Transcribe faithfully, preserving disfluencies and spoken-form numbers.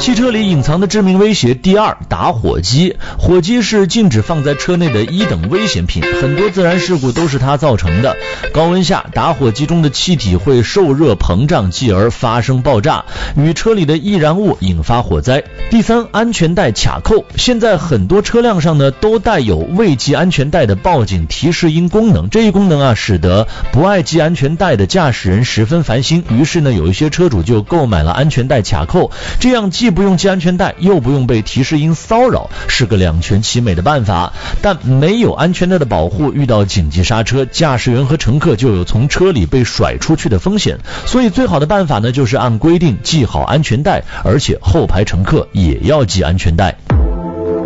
汽车里隐藏的致命威胁第二，打火机。火机是禁止放在车内的一等危险品，很多自然事故都是它造成的。高温下，打火机中的气体会受热膨胀，继而发生爆炸，与车里的易燃物引发火灾。第三，安全带卡扣。现在很多车辆上呢都带有未系安全带的报警提示音功能，这一功能啊使得不爱系安全带的驾驶人十分烦心，于是呢有一些车主就购买了安全带卡扣，这样既不用系安全带，又不用被提示音骚扰，是个两全其美的办法。但没有安全带的保护，遇到紧急刹车，驾驶员和乘客就有从车里被甩出去的风险。所以最好的办法呢，就是按规定系好安全带，而且后排乘客也要系安全带。